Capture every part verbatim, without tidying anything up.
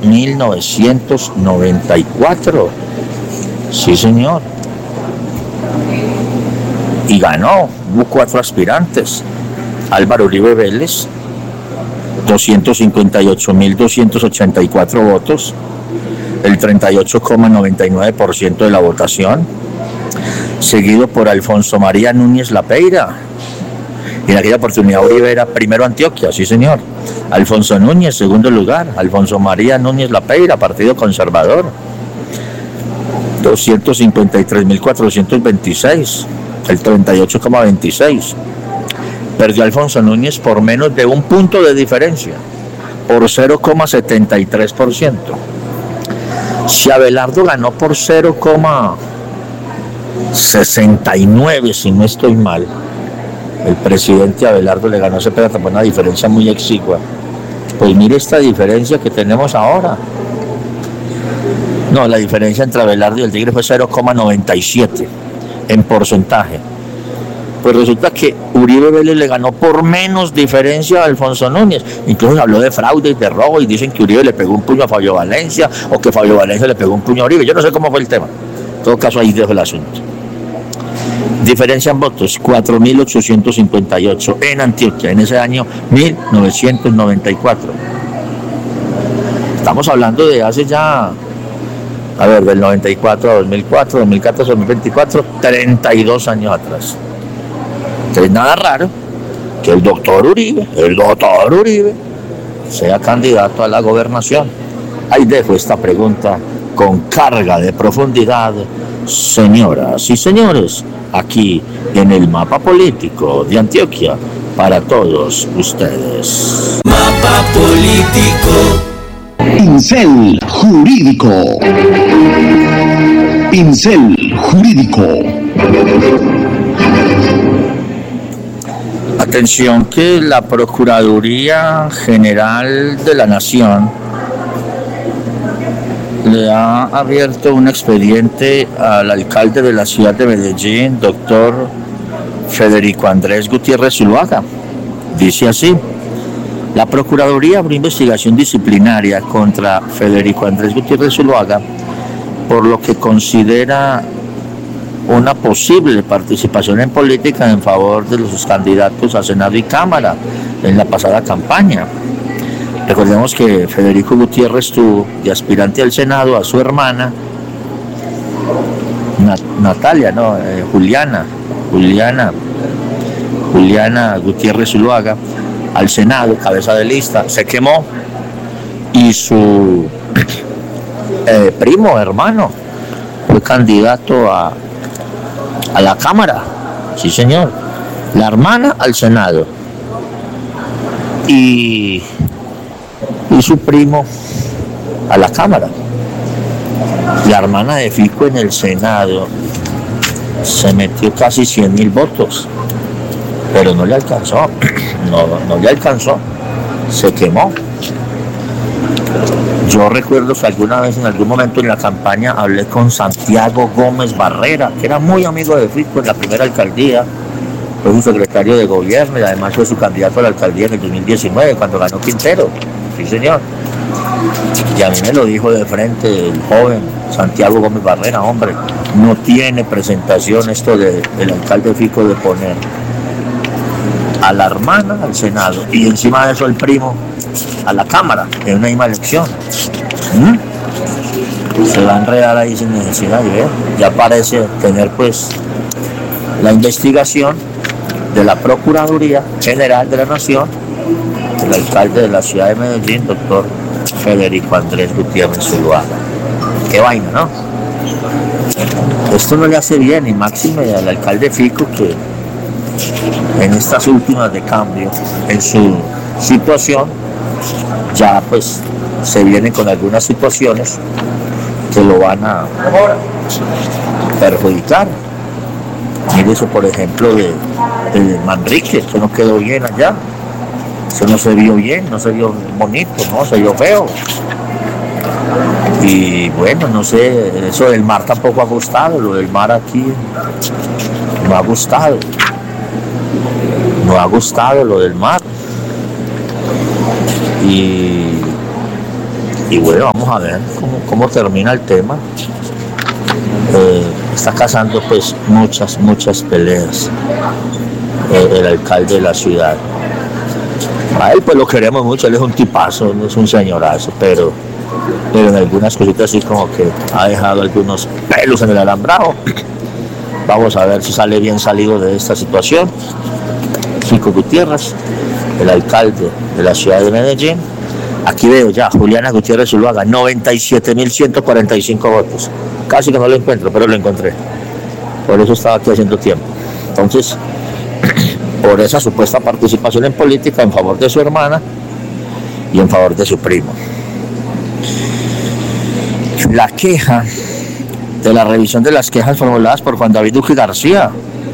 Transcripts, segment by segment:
mil novecientos noventa y cuatro. Sí, señor. Y ganó. Hubo cuatro aspirantes. Álvaro Uribe Vélez, doscientos cincuenta y ocho mil doscientos ochenta y cuatro votos, el treinta y ocho coma noventa y nueve por ciento de la votación, seguido por Alfonso María Núñez Lapeira. Y en aquella oportunidad Uribe era primero Antioquia, sí señor. Alfonso Núñez, segundo lugar. Alfonso María Núñez Lapeira, Partido Conservador, doscientos cincuenta y tres mil cuatrocientos veintiséis, el treinta y ocho coma veintiséis. Perdió Alfonso Núñez por menos de un punto de diferencia, por cero coma setenta y tres por ciento. Si Abelardo ganó por cero coma sesenta y nueve, si no estoy mal, el presidente Abelardo le ganó a Cepeda por una diferencia muy exigua. Pues mire esta diferencia que tenemos ahora. No, la diferencia entre Abelardo y el Tigre fue cero coma noventa y siete en porcentaje. Pues resulta que Uribe Vélez le ganó por menos diferencia a Alfonso Núñez. Incluso habló de fraude y de robo y dicen que Uribe le pegó un puño a Fabio Valencia o que Fabio Valencia le pegó un puño a Uribe. Yo no sé cómo fue el tema. En todo caso, ahí dejo el asunto. Diferencia en votos, cuatro mil ochocientos cincuenta y ocho en Antioquia, en ese año mil novecientos noventa y cuatro. Estamos hablando de hace ya, a ver, del noventa y cuatro a dos mil cuatro, dos mil catorce, dos mil veinticuatro, treinta y dos años atrás. Entonces nada raro que el doctor Uribe, el doctor Uribe, sea candidato a la gobernación. Ahí dejo esta pregunta con carga de profundidad, señoras y señores, aquí en el mapa político de Antioquia, para todos ustedes. Mapa político. Pincel jurídico. Pincel jurídico. Atención que la Procuraduría General de la Nación le ha abierto un expediente al alcalde de la ciudad de Medellín, doctor Federico Andrés Gutiérrez Zuluaga. Dice así: la Procuraduría abrió investigación disciplinaria contra Federico Andrés Gutiérrez Zuluaga por lo que considera una posible participación en política en favor de los candidatos a Senado y Cámara en la pasada campaña. Recordemos que Federico Gutiérrez tuvo de aspirante al Senado a su hermana Nat Natalia, no, eh, Juliana, Juliana, Juliana Gutiérrez Zuluaga al Senado, cabeza de lista, se quemó y su eh, primo, hermano, fue candidato a, a la Cámara, sí señor, la hermana al Senado y, y su primo a la Cámara. La hermana de Fico en el Senado se metió casi cien mil votos, pero no le alcanzó, no, no le alcanzó, se quemó. Yo recuerdo que alguna vez, en algún momento en la campaña, hablé con Santiago Gómez Barrera, que era muy amigo de Fico en la primera alcaldía, fue su secretario de gobierno y además fue su candidato a la alcaldía en el dos mil diecinueve, cuando ganó Quintero, sí señor. Y a mí me lo dijo de frente el joven Santiago Gómez Barrera: hombre, no tiene presentación esto de, del alcalde Fico de poner a la hermana al Senado y encima de eso el primo a la Cámara en una misma elección. ¿Mm? Se va a enredar ahí sin necesidad de ver. Ya parece tener pues la investigación de la Procuraduría General de la Nación, el alcalde de la ciudad de Medellín, doctor Federico Andrés Gutiérrez Zuluaga. Qué vaina, ¿no? Esto no le hace bien, y máxime al alcalde Fico, que en estas últimas de cambio en su situación ya pues se vienen con algunas situaciones que lo van a perjudicar. Mire eso, por ejemplo, de, de Manrique, que no quedó bien allá, eso no se vio bien, no se vio bonito, no se vio feo. Y bueno, no sé, eso del mar tampoco ha gustado, lo del mar aquí no ha gustado. No ha gustado lo del mar. Y, y bueno, vamos a ver cómo, cómo termina el tema. Eh, está causando pues muchas, muchas peleas eh, el alcalde de la ciudad. A él pues lo queremos mucho, él es un tipazo, no es un señorazo, pero, pero en algunas cositas así como que ha dejado algunos pelos en el alambrado. Vamos a ver si sale bien salido de esta situación. Fico Gutiérrez, el alcalde de la ciudad de Medellín. Aquí veo ya, Juliana Gutiérrez Zuluaga, noventa y siete mil ciento cuarenta y cinco votos. Casi que no lo encuentro, pero lo encontré. Por eso estaba aquí haciendo tiempo. Entonces, por esa supuesta participación en política en favor de su hermana y en favor de su primo. La queja de la revisión de las quejas formuladas por Juan David Duque García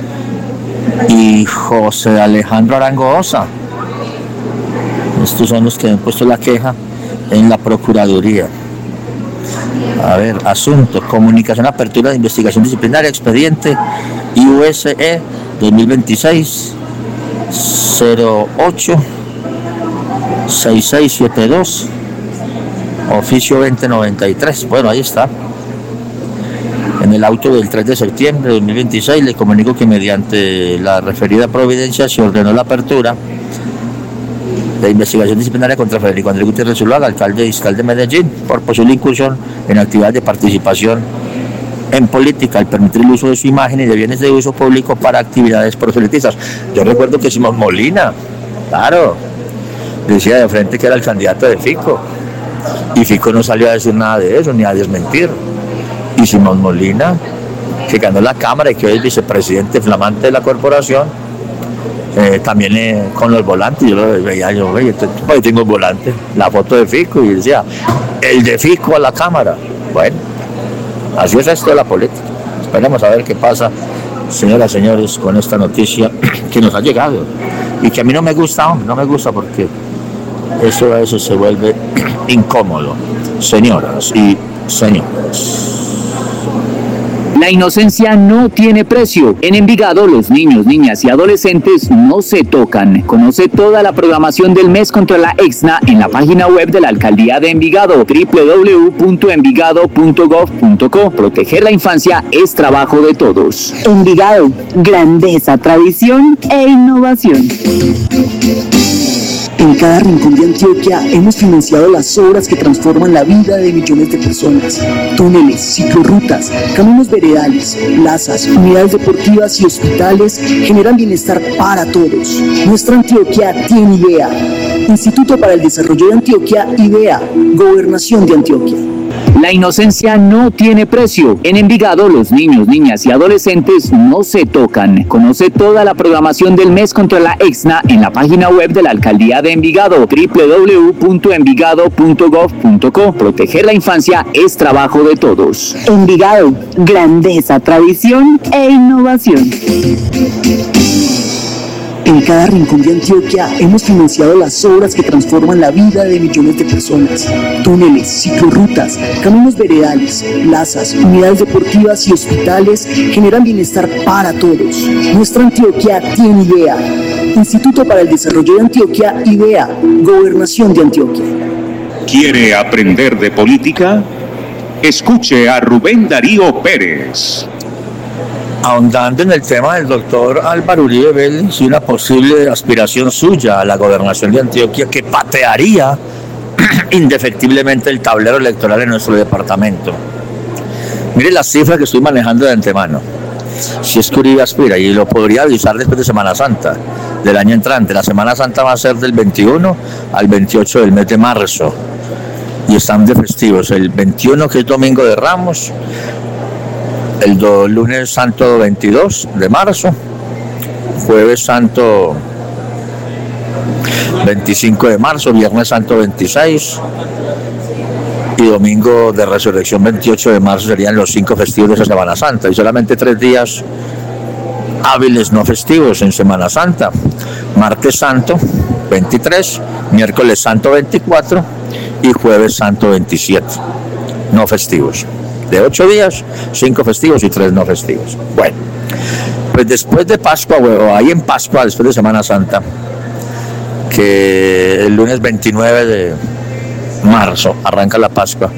y José Alejandro Arango Osa. Estos son los que han puesto la queja en la Procuraduría. A ver, asunto, comunicación, apertura de investigación disciplinaria, expediente I U S E dos mil veintiséis cero ocho seis seis siete dos, oficio veinte noventa y tres. Bueno, ahí está. En el auto del tres de septiembre de dos mil veintiséis le comunico que mediante la referida providencia se ordenó la apertura de investigación disciplinaria contra Federico Andrés Gutiérrez Zuluaga, alcalde y fiscal de Medellín, por posible incursión en actividades de participación en política al permitir el uso de su imagen y de bienes de uso público para actividades proselitistas. Yo recuerdo que Simón Molina, claro, decía de frente que era el candidato de Fico, y Fico no salió a decir nada de eso, ni a desmentir. Y Simón Molina, que ganó la Cámara y que hoy es vicepresidente flamante de la corporación, Eh, también eh, con los volantes, yo lo veía, yo veía, hoy tengo un volante, la foto de Fico, y decía, el de Fico a la Cámara. Bueno, así es esto de la política. Esperemos a ver qué pasa, señoras y señores, con esta noticia que nos ha llegado, y que a mí no me gusta, hombre, no me gusta porque eso a veces se vuelve incómodo. Señoras y señores. La inocencia no tiene precio. En Envigado, los niños, niñas y adolescentes no se tocan. Conoce toda la programación del mes contra la exna en la página web de la Alcaldía de Envigado, doble u doble u doble u punto envigado punto gov punto co. Proteger la infancia es trabajo de todos. Envigado, grandeza, tradición e innovación. En cada rincón de Antioquia hemos financiado las obras que transforman la vida de millones de personas. Túneles, ciclorrutas, caminos veredales, plazas, unidades deportivas y hospitales generan bienestar para todos. Nuestra Antioquia tiene idea. Instituto para el Desarrollo de Antioquia, IDEA, Gobernación de Antioquia. La inocencia no tiene precio. En Envigado, los niños, niñas y adolescentes no se tocan. Conoce toda la programación del mes contra la exna en la página web de la Alcaldía de Envigado, doble u doble u doble u punto envigado punto gov punto co. Proteger la infancia es trabajo de todos. Envigado, grandeza, tradición e innovación. En cada rincón de Antioquia hemos financiado las obras que transforman la vida de millones de personas. Túneles, ciclorrutas, caminos veredales, plazas, unidades deportivas y hospitales generan bienestar para todos. Nuestra Antioquia tiene idea. Instituto para el Desarrollo de Antioquia, IDEA, Gobernación de Antioquia. ¿Quiere aprender de política? Escuche a Rubén Darío Pérez. Ahondando en el tema del doctor Álvaro Uribe Vélez y una posible aspiración suya a la gobernación de Antioquia que patearía indefectiblemente el tablero electoral en nuestro departamento. Mire las cifras que estoy manejando de antemano. Si es que Uribe aspira, y lo podría avisar después de Semana Santa del año entrante. La Semana Santa va a ser del veintiuno al veintiocho del mes de marzo y están de festivos. El veintiuno, que es Domingo de Ramos, el do, lunes santo veintidós de marzo, jueves santo veinticinco de marzo, viernes santo veintiséis y domingo de resurrección veintiocho de marzo serían los cinco festivos de esa Semana Santa, y solamente tres días hábiles no festivos en Semana Santa: martes santo veintitrés, miércoles santo veinticuatro y jueves santo veintisiete, no festivos. De ocho días, cinco festivos y tres no festivos. Bueno, pues después de Pascua, o ahí en Pascua, después de Semana Santa, que el lunes veintinueve de, marzo, arranca la Pascua.